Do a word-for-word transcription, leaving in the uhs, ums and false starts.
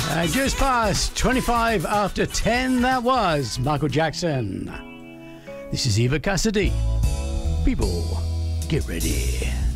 Uh, just past twenty-five after ten, that was Michael Jackson. This is Eva Cassidy. People, get ready.